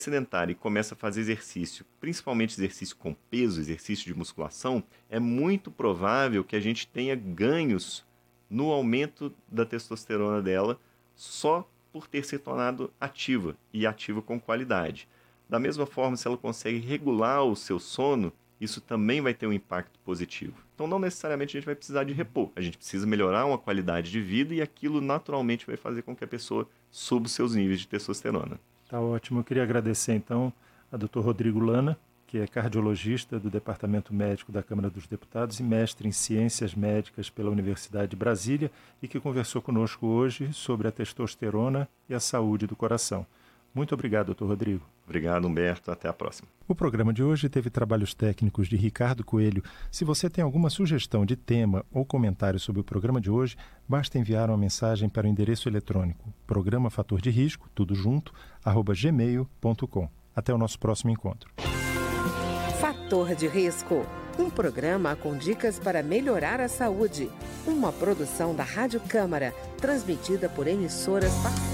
sedentário e começa a fazer exercício, principalmente exercício com peso, exercício de musculação, é muito provável que a gente tenha ganhos no aumento da testosterona dela só por ter se tornado ativa e ativa com qualidade. Da mesma forma, se ela consegue regular o seu sono, isso também vai ter um impacto positivo. Então, não necessariamente a gente vai precisar de repor, a gente precisa melhorar uma qualidade de vida e aquilo naturalmente vai fazer com que a pessoa suba os seus níveis de testosterona. Tá ótimo. Eu queria agradecer, então, a Dr. Rodrigo Lana, que é cardiologista do Departamento Médico da Câmara dos Deputados e mestre em Ciências Médicas pela Universidade de Brasília e que conversou conosco hoje sobre a testosterona e a saúde do coração. Muito obrigado, Dr. Rodrigo. Obrigado, Humberto. Até a próxima. O programa de hoje teve trabalhos técnicos de Ricardo Coelho. Se você tem alguma sugestão de tema ou comentário sobre o programa de hoje, basta enviar uma mensagem para o endereço eletrônico programa fator de risco, tudo junto, @gmail.com. Até o nosso próximo encontro. Fator de Risco, um programa com dicas para melhorar a saúde. Uma produção da Rádio Câmara, transmitida por emissoras parceiras.